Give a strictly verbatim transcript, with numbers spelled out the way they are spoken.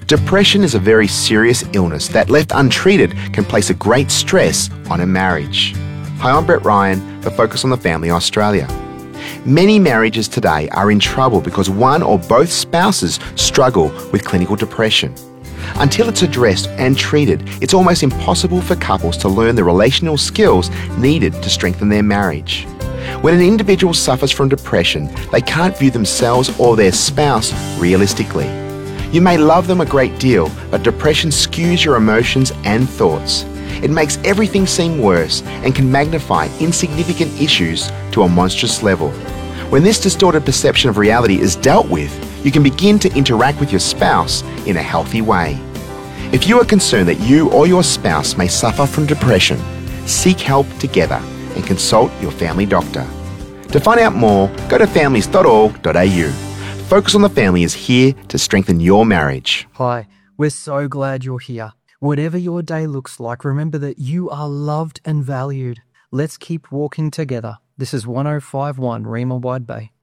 Depression is a very serious illness that, left untreated, can place a great stress on a marriage. Hi, I'm Brett Ryan for Focus on the Family Australia. Many marriages today are in trouble because one or both spouses struggle with clinical depression. Until it's addressed and treated, it's almost impossible for couples to learn the relational skills needed to strengthen their marriage. When an individual suffers from depression, they can't view themselves or their spouse realistically. You may love them a great deal, but depression skews your emotions and thoughts. It makes everything seem worse and can magnify insignificant issues to a monstrous level. When this distorted perception of reality is dealt with, you can begin to interact with your spouse in a healthy way. If you are concerned that you or your spouse may suffer from depression, seek help together and consult your family doctor. To find out more, go to families dot org dot a u. Focus on the Family is here to strengthen your marriage. Hi, we're so glad you're here. Whatever your day looks like, remember that you are loved and valued. Let's keep walking together. This is one oh five point one Rima Wide Bay.